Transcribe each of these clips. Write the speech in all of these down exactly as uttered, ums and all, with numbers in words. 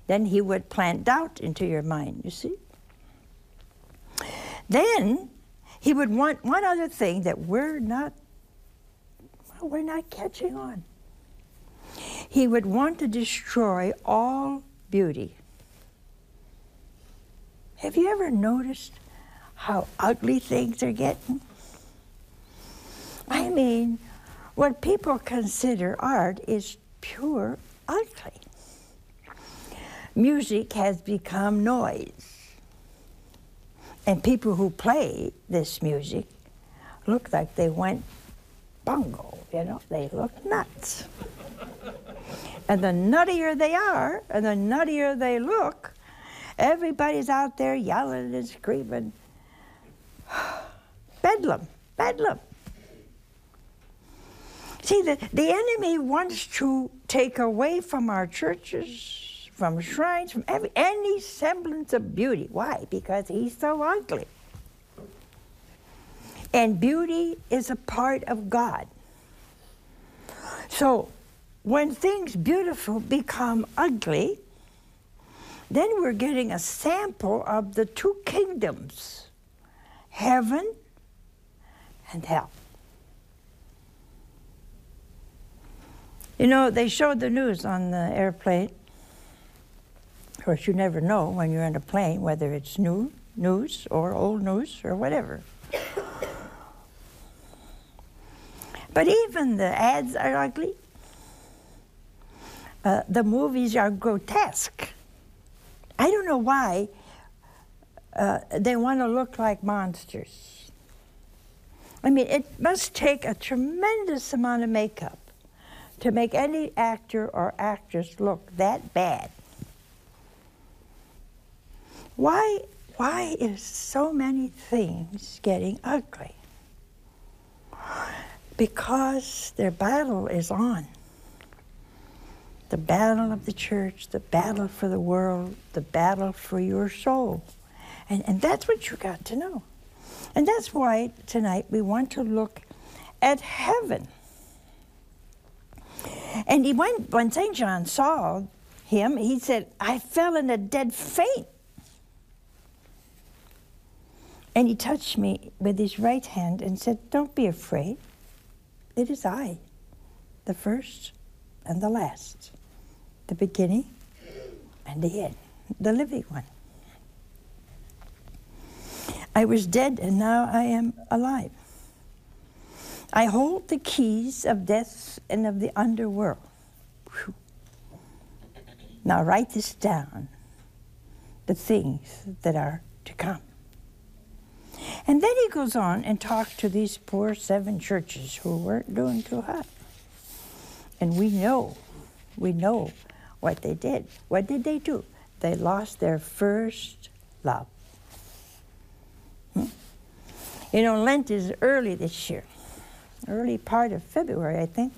then he would plant doubt into your mind, you see. Then he would want one other thing that we're not, well, we're not catching on. He would want to destroy all beauty. Have you ever noticed how ugly things are getting? I mean, what people consider art is pure ugly. Music has become noise. And people who play this music look like they went bungo, you know, they look nuts. And the nuttier they are, and the nuttier they look, everybody's out there yelling and screaming. Bedlam, bedlam. See, the, the enemy wants to take away from our churches, from shrines, from every, any semblance of beauty. Why? Because he's so ugly. And beauty is a part of God. So when things beautiful become ugly, then we're getting a sample of the two kingdoms, heaven and hell. You know, they showed the news on the airplane. Of course, you never know when you're in a plane whether it's new news or old news or whatever. But even the ads are ugly. Uh, the movies are grotesque. I don't know why uh, they want to look like monsters. I mean, it must take a tremendous amount of makeup to make any actor or actress look that bad. Why, why is so many things getting ugly? Because their battle is on. The battle of the church, the battle for the world, the battle for your soul. And, and that's what you got to know. And that's why tonight we want to look at heaven. And he went, when Saint John saw him, he said, I fell in a dead faint. And he touched me with his right hand and said, don't be afraid. It is I, the first and the last, the beginning and the end, the living one. I was dead and now I am alive. I hold the keys of death and of the underworld. Whew. Now write this down, the things that are to come. And then he goes on and talks to these poor seven churches who weren't doing too hot. And we know, we know what they did. What did they do? They lost their first love. Hmm? You know, Lent is early this year. Early part of February, I think.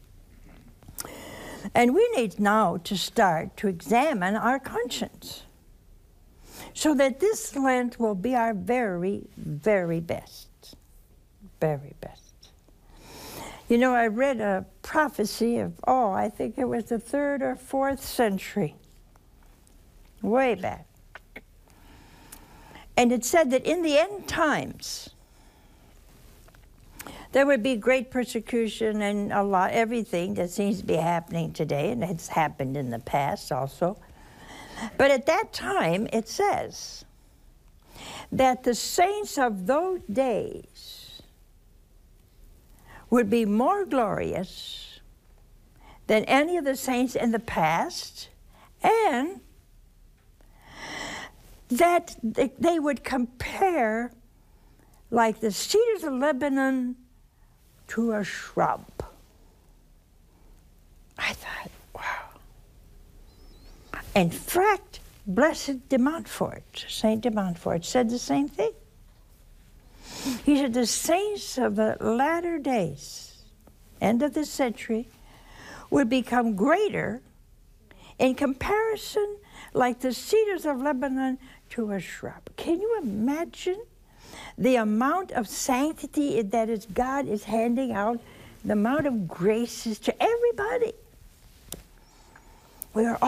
And we need now to start to examine our conscience so that this Lent will be our very, very best. Very best. You know, I read a prophecy of, oh, I think it was the third or fourth century, way back. And it said that in the end times, there would be great persecution and a lot, everything that seems to be happening today, and it's happened in the past also. But at that time, it says that the saints of those days would be more glorious than any of the saints in the past, and that they would compare like the cedars of Lebanon to a shrub. I thought, wow. In fact, Blessed de Montfort, Saint de Montfort, said the same thing. He said the saints of the latter days, end of this century, would become greater in comparison like the cedars of Lebanon to a shrub. Can you imagine the amount of sanctity that is God is handing out, the amount of graces to everybody? We are